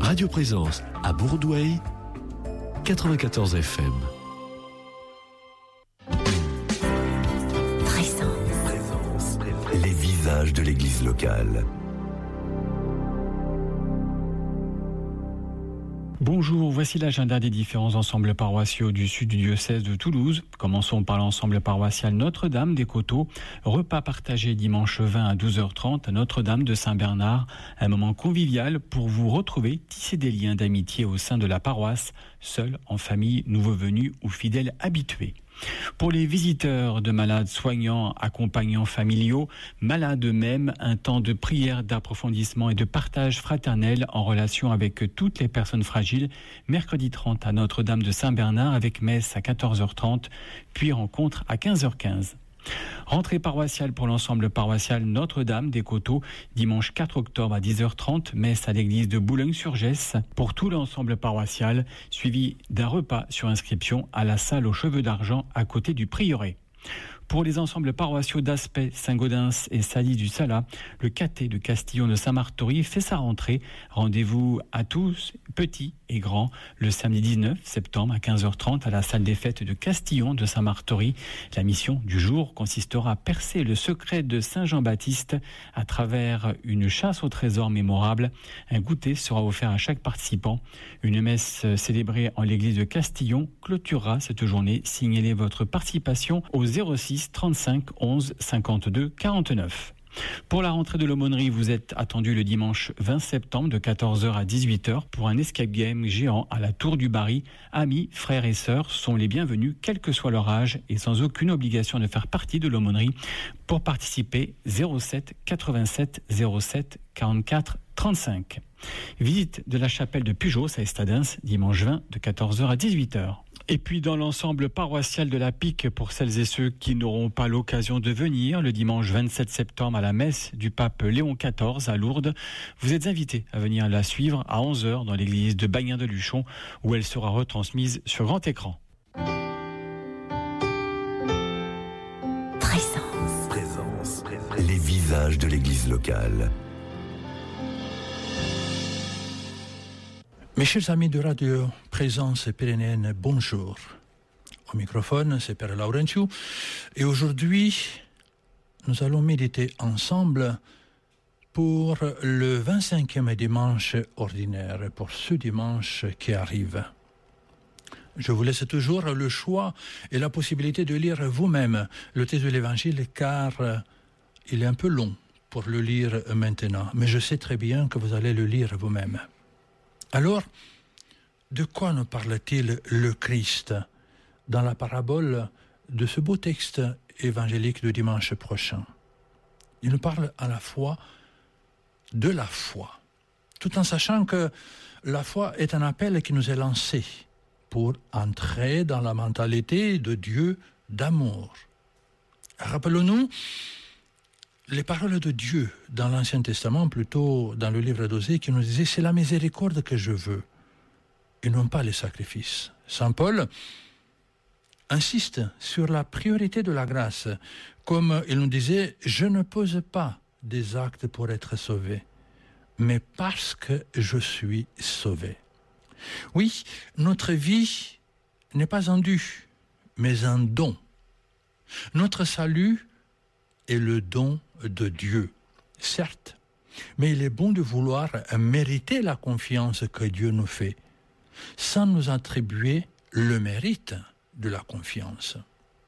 Radio Présence à Bourdoueil, 94 FM. Présence. Les visages de l'église locale. Bonjour, voici l'agenda des différents ensembles paroissiaux du sud du diocèse de Toulouse. Commençons par l'ensemble paroissial Notre-Dame des Coteaux. Repas partagé dimanche 20 à 12h30 à Notre-Dame de Saint-Bernard. Un moment convivial pour vous retrouver, tisser des liens d'amitié au sein de la paroisse, seul, en famille, nouveaux venus ou fidèles habitués. Pour les visiteurs de malades, soignants, accompagnants familiaux, malades eux-mêmes, un temps de prière, d'approfondissement et de partage fraternel en relation avec toutes les personnes fragiles, mercredi 30 à Notre-Dame de Saint-Bernard avec messe à 14h30, puis rencontre à 15h15. Rentrée paroissiale pour l'ensemble paroissial Notre-Dame des Coteaux, dimanche 4 octobre à 10h30, messe à l'église de Boulogne-sur-Gesse pour tout l'ensemble paroissial, suivi d'un repas sur inscription à la salle aux cheveux d'argent à côté du prieuré. Pour les ensembles paroissiaux d'Aspet, Saint-Gaudens et Sali du Salat, le caté de Castillon de Saint-Martory fait sa rentrée. Rendez-vous à tous, petits et grands, le samedi 19 septembre à 15h30 à la salle des fêtes de Castillon de Saint-Martory. La mission du jour consistera à percer le secret de Saint-Jean-Baptiste à travers une chasse au trésor mémorable. Un goûter sera offert à chaque participant. Une messe célébrée en l'église de Castillon clôturera cette journée. Signalez votre participation au 06 35 11 52 49. Pour la rentrée de l'aumônerie, vous êtes attendu le dimanche 20 septembre de 14h à 18h pour un escape game géant à la Tour du Barry. Amis, frères et sœurs sont les bienvenus, quel que soit leur âge et sans aucune obligation de faire partie de l'aumônerie. Pour participer, 07 87 07 44 35. Visite de la chapelle de Pujos à Estadens, dimanche 20 de 14h à 18h. Et puis dans l'ensemble paroissial de la Pique, pour celles et ceux qui n'auront pas l'occasion de venir, le dimanche 27 septembre à la messe du pape Léon XIV à Lourdes, vous êtes invités à venir la suivre à 11h dans l'église de Bagnin-de-Luchon, où elle sera retransmise sur grand écran. Présence. Les visages de l'église locale. Mes chers amis de Radio Présence Pyrénéenne, bonjour. Au microphone, c'est Père Laurentiu. Et aujourd'hui, nous allons méditer ensemble pour le 25e dimanche ordinaire, pour ce dimanche qui arrive. Je vous laisse toujours le choix et la possibilité de lire vous-même le texte de l'Évangile, car il est un peu long pour le lire maintenant. Mais je sais très bien que vous allez le lire vous-même. Alors, de quoi nous parle-t-il le Christ dans la parabole de ce beau texte évangélique du dimanche prochain? Il nous parle à la fois de la foi, tout en sachant que la foi est un appel qui nous est lancé pour entrer dans la mentalité de Dieu d'amour. Rappelons-nous les paroles de Dieu dans l'Ancien Testament, plutôt dans le livre d'Osée, qui nous disait « c'est la miséricorde que je veux, et non pas les sacrifices ». Saint Paul insiste sur la priorité de la grâce, comme il nous disait « je ne pose pas des actes pour être sauvé, mais parce que je suis sauvé ». Oui, notre vie n'est pas un dû, mais un don. Notre salut est le don de Dieu, certes, mais il est bon de vouloir mériter la confiance que Dieu nous fait, sans nous attribuer le mérite de la confiance.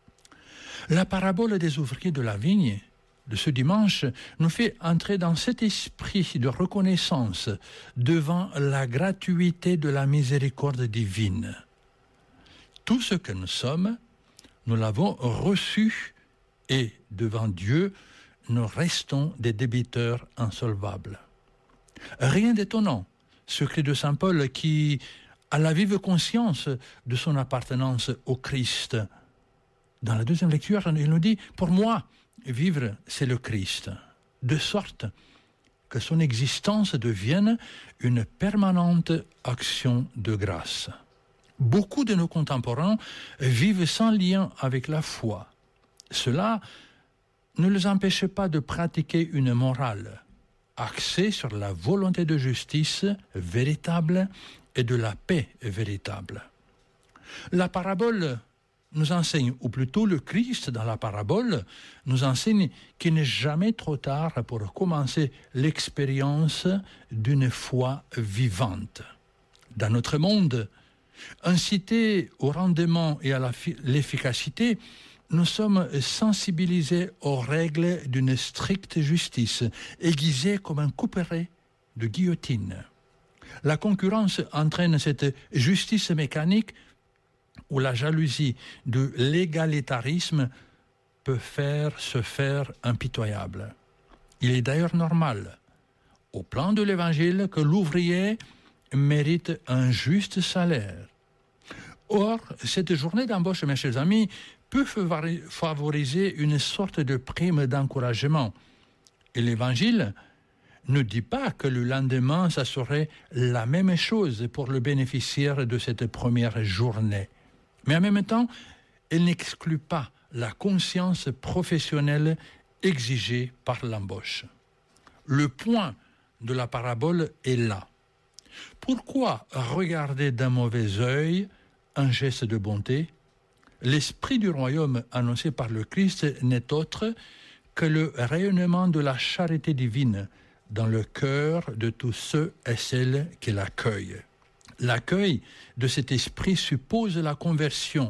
La parabole des ouvriers de la vigne de ce dimanche nous fait entrer dans cet esprit de reconnaissance devant la gratuité de la miséricorde divine. Tout ce que nous sommes, nous l'avons reçu et devant Dieu, nous restons des débiteurs insolvables. Rien d'étonnant, ce cri de Saint Paul qui a la vive conscience de son appartenance au Christ. Dans la deuxième lecture, il nous dit « Pour moi, vivre, c'est le Christ », de sorte que son existence devienne une permanente action de grâce. Beaucoup de nos contemporains vivent sans lien avec la foi. Cela ne les empêche pas de pratiquer une morale, axé sur la volonté de justice véritable et de la paix véritable. La parabole nous enseigne, ou plutôt le Christ dans la parabole nous enseigne qu'il n'est jamais trop tard pour commencer l'expérience d'une foi vivante. Dans notre monde, incités au rendement et à l'efficacité, nous sommes sensibilisés aux règles d'une stricte justice, aiguisées comme un couperet de guillotine. La concurrence entraîne cette justice mécanique où la jalousie de l'égalitarisme peut se faire impitoyable. Il est d'ailleurs normal, au plan de l'Évangile, que l'ouvrier mérite un juste salaire. Or, cette journée d'embauche, mes chers amis, peut favoriser une sorte de prime d'encouragement. Et l'Évangile ne dit pas que le lendemain, ça serait la même chose pour le bénéficiaire de cette première journée. Mais en même temps, elle n'exclut pas la conscience professionnelle exigée par l'embauche. Le point de la parabole est là. Pourquoi regarder d'un mauvais œil un geste de bonté? L'esprit du royaume annoncé par le Christ n'est autre que le rayonnement de la charité divine dans le cœur de tous ceux et celles qui l'accueillent. L'accueil de cet esprit suppose la conversion,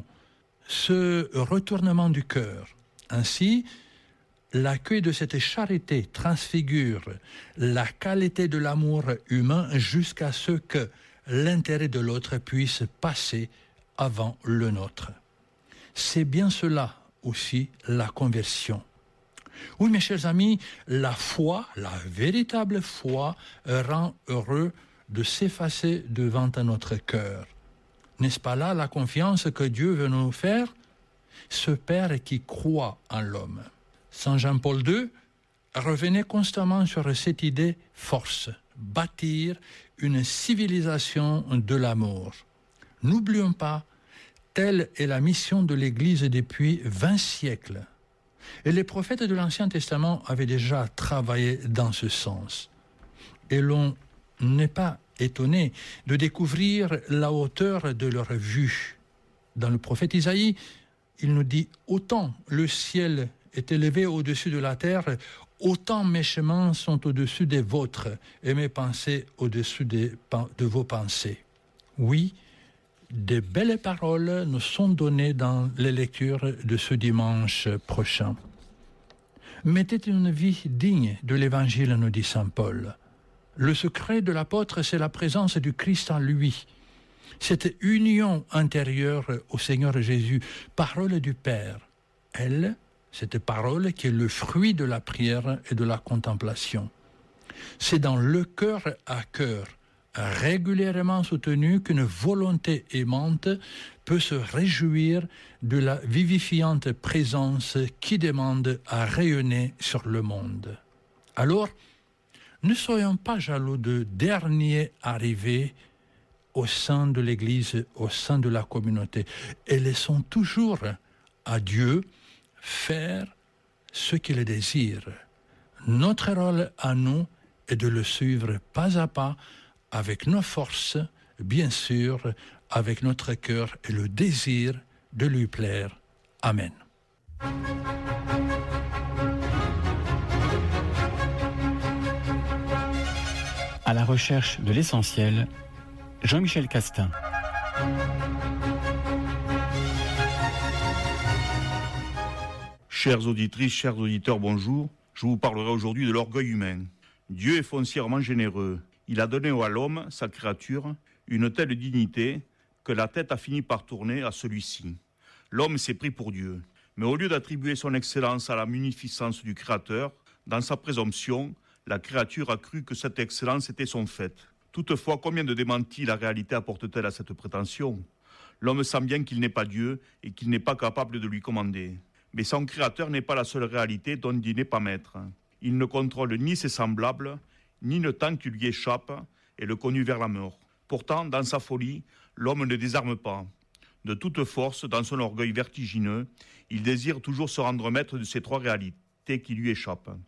ce retournement du cœur. Ainsi, l'accueil de cette charité transfigure la qualité de l'amour humain jusqu'à ce que l'intérêt de l'autre puisse passer avant le nôtre. C'est bien cela aussi la conversion. Oui, mes chers amis, la foi, la véritable foi, rend heureux de s'effacer devant notre cœur. N'est-ce pas là la confiance que Dieu veut nous faire? Ce Père qui croit en l'homme. Saint Jean-Paul II revenait constamment sur cette idée force, bâtir une civilisation de l'amour. N'oublions pas, telle est la mission de l'Église depuis 20 siècles. Et les prophètes de l'Ancien Testament avaient déjà travaillé dans ce sens. Et l'on n'est pas étonné de découvrir la hauteur de leur vue. Dans le prophète Isaïe, il nous dit « Autant le ciel est élevé au-dessus de la terre, autant mes chemins sont au-dessus des vôtres, et mes pensées au-dessus de vos pensées. » Oui, de belles paroles nous sont données dans les lectures de ce dimanche prochain. Mettez une vie digne de l'Évangile, nous dit saint Paul. Le secret de l'apôtre, c'est la présence du Christ en lui. Cette union intérieure au Seigneur Jésus, parole du Père. Elle, cette parole qui est le fruit de la prière et de la contemplation. C'est dans le cœur à cœur, régulièrement soutenu, qu'une volonté aimante peut se réjouir de la vivifiante présence qui demande à rayonner sur le monde. Alors, ne soyons pas jaloux de derniers arrivés au sein de l'Église, au sein de la communauté, et laissons toujours à Dieu faire ce qu'il désire. Notre rôle à nous est de le suivre pas à pas, avec nos forces, bien sûr, avec notre cœur et le désir de lui plaire. Amen. À la recherche de l'essentiel, Jean-Michel Castin. Chères auditrices, chers auditeurs, bonjour. Je vous parlerai aujourd'hui de l'orgueil humain. Dieu est foncièrement généreux. Il a donné à l'homme, sa créature, une telle dignité que la tête a fini par tourner à celui-ci. L'homme s'est pris pour Dieu. Mais au lieu d'attribuer son excellence à la munificence du Créateur, dans sa présomption, la créature a cru que cette excellence était son fait. Toutefois, combien de démentis la réalité apporte-t-elle à cette prétention? L'homme sent bien qu'il n'est pas Dieu et qu'il n'est pas capable de lui commander. Mais son Créateur n'est pas la seule réalité dont il n'est pas maître. Il ne contrôle ni ses semblables, ni le temps qui lui échappe et le conduit vers la mort. Pourtant, dans sa folie, l'homme ne désarme pas. De toute force, dans son orgueil vertigineux, il désire toujours se rendre maître de ces trois réalités qui lui échappent.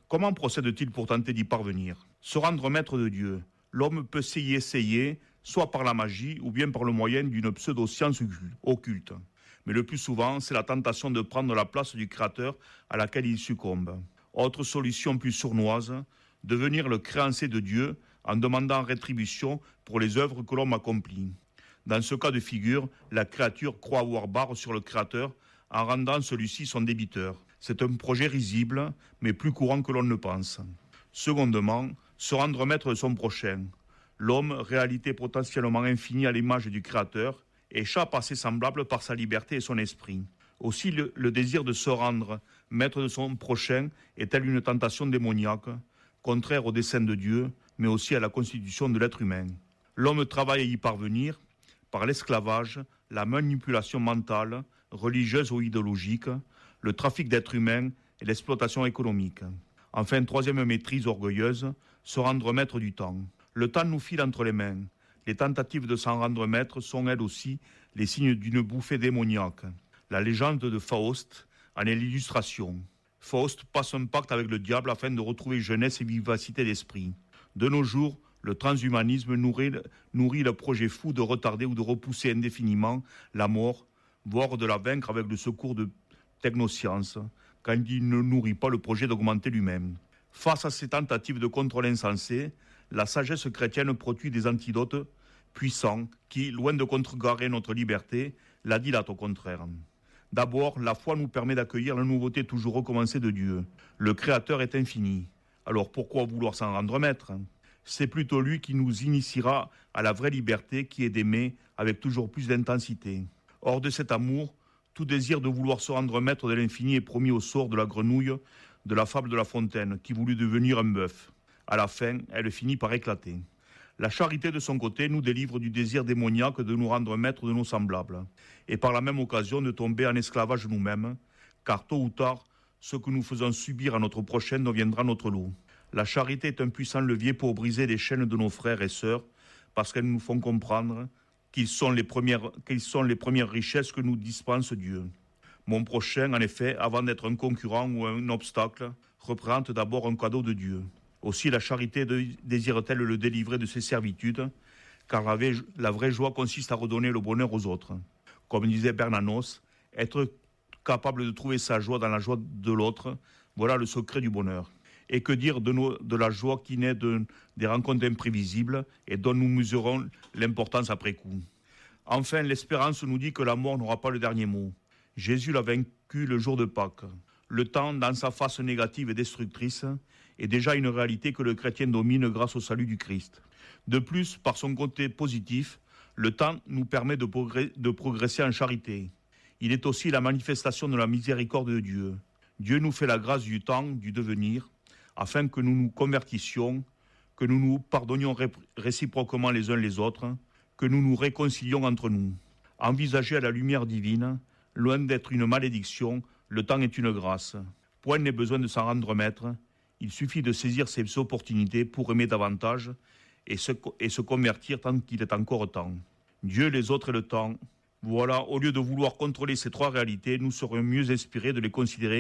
Comment procède-t-il pour tenter d'y parvenir ? Se rendre maître de Dieu. L'homme peut s'y essayer, soit par la magie ou bien par le moyen d'une pseudo-science occulte. Mais le plus souvent, c'est la tentation de prendre la place du Créateur à laquelle il succombe. Autre solution plus sournoise, devenir le créancier de Dieu en demandant rétribution pour les œuvres que l'homme accomplit. Dans ce cas de figure, la créature croit avoir barre sur le Créateur en rendant celui-ci son débiteur. C'est un projet risible, mais plus courant que l'on ne pense. Secondement, se rendre maître de son prochain. L'homme, réalité potentiellement infinie à l'image du Créateur, échappe à ses semblables par sa liberté et son esprit. Aussi, le désir de se rendre maître de son prochain est-elle une tentation démoniaque, contraire au dessein de Dieu, mais aussi à la constitution de l'être humain. L'homme travaille à y parvenir par l'esclavage, la manipulation mentale, religieuse ou idéologique, le trafic d'êtres humains et l'exploitation économique. Enfin, troisième maîtrise orgueilleuse, se rendre maître du temps. Le temps nous file entre les mains. Les tentatives de s'en rendre maître sont elles aussi les signes d'une bouffée démoniaque. La légende de Faust en est l'illustration. Faust passe un pacte avec le diable afin de retrouver jeunesse et vivacité d'esprit. De nos jours, le transhumanisme nourrit le projet fou de retarder ou de repousser indéfiniment la mort, voire de la vaincre avec le secours de technosciences, quand il ne nourrit pas le projet d'augmenter lui-même. Face à ces tentatives de contrôle insensé, la sagesse chrétienne produit des antidotes puissants qui, loin de contrecarrer notre liberté, la dilatent au contraire. D'abord, la foi nous permet d'accueillir la nouveauté toujours recommencée de Dieu. Le Créateur est infini. Alors pourquoi vouloir s'en rendre maître ? C'est plutôt lui qui nous initiera à la vraie liberté qui est d'aimer avec toujours plus d'intensité. Hors de cet amour, tout désir de vouloir se rendre maître de l'infini est promis au sort de la grenouille de la fable de La Fontaine, qui voulut devenir un bœuf. À la fin, elle finit par éclater. La charité, de son côté, nous délivre du désir démoniaque de nous rendre maîtres de nos semblables, et par la même occasion de tomber en esclavage nous-mêmes, car tôt ou tard, ce que nous faisons subir à notre prochain deviendra notre lot. La charité est un puissant levier pour briser les chaînes de nos frères et sœurs, parce qu'elles nous font comprendre qu'ils sont les premières richesses que nous dispense Dieu. Mon prochain, en effet, avant d'être un concurrent ou un obstacle, représente d'abord un cadeau de Dieu. Aussi, la charité désire-t-elle le délivrer de ses servitudes, car la vraie joie consiste à redonner le bonheur aux autres. Comme disait Bernanos, être capable de trouver sa joie dans la joie de l'autre, voilà le secret du bonheur. Et que dire de la joie qui naît des rencontres imprévisibles et dont nous mesurons l'importance après coup. Enfin, l'espérance nous dit que la mort n'aura pas le dernier mot. Jésus l'a vaincu le jour de Pâques. Le temps, dans sa face négative et destructrice, est déjà une réalité que le chrétien domine grâce au salut du Christ. De plus, par son côté positif, le temps nous permet de progresser en charité. Il est aussi la manifestation de la miséricorde de Dieu. Dieu nous fait la grâce du temps, du devenir, afin que nous nous convertissions, que nous nous pardonnions réciproquement les uns les autres, que nous nous réconcilions entre nous. Envisagé à la lumière divine, loin d'être une malédiction, le temps est une grâce. Point n'est besoin de s'en rendre maître, il suffit de saisir ces opportunités pour aimer davantage et se convertir tant qu'il est encore temps. Dieu, les autres et le temps, voilà, au lieu de vouloir contrôler ces trois réalités, nous serions mieux inspirés de les considérer